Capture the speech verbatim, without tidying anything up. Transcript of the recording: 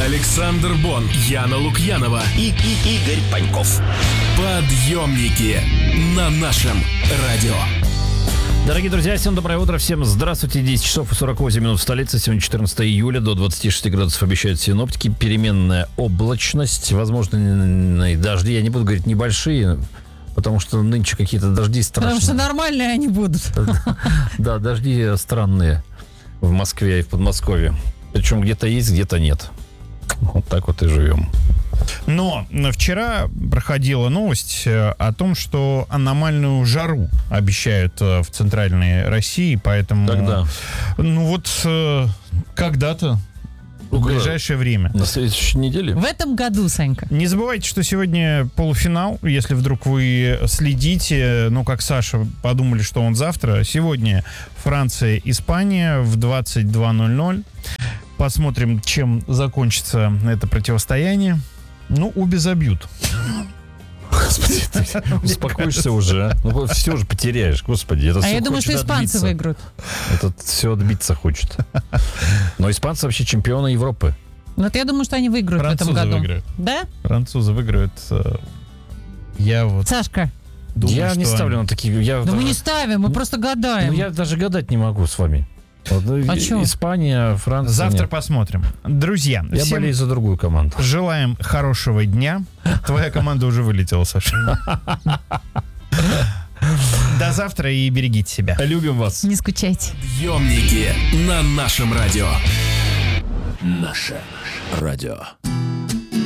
Александр Бон, Яна Лукьянова и, и Игорь Паньков. Подъемники на нашем радио. Дорогие друзья, всем доброе утро, всем здравствуйте. десять часов и сорок восемь минут в столице. Сегодня четырнадцатое июля, до двадцати шести градусов обещают синоптики. Переменная облачность, возможно, дожди. Я не буду говорить небольшие, потому что нынче какие-то дожди страшные. Потому что нормальные они будут. Да, дожди странные в Москве и в Подмосковье. Причем где-то есть, где-то нет. Вот так вот и живем. Но вчера проходила новость о том, что аномальную жару обещают в центральной России, поэтому... Когда? Ну вот когда-то, в ближайшее время. На следующей неделе? В этом году, Санька. Не забывайте, что сегодня полуфинал, если вдруг вы следите, ну, как Саша, подумали, что он завтра. Сегодня Франция, Испания в двадцать два ноль ноль. Посмотрим, чем закончится это противостояние. Ну, обе забьют. Господи, ты успокоишься уже. Ну, все же потеряешь, господи. Это а все я думаю, что испанцы отбиться. выиграют. Это все отбиться хочет. Но испанцы вообще чемпионы Европы. Вот я думаю, что они выиграют Французы в этом году. Выиграют. Да? Французы выиграют. Я вот... Сашка. Думаю, я не ставлю они... на такие... Я да даже... мы не ставим, мы просто гадаем. Ну, я даже гадать не могу с вами. Вот, а что? Испания, Франция. Завтра нет. Посмотрим. Друзья, я всем болею за другую команду. Желаем хорошего дня. Твоя команда уже вылетела, Саша. До завтра и берегите себя. Любим вас. Не скучайте. Подъемники на нашем радио. Наше радио.